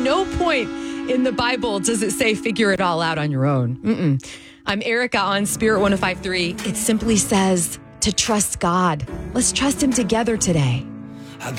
no point in the Bible does it say figure it all out on your own. I'm Erica on Spirit 105.3. It simply says to trust God. Let's trust him together today.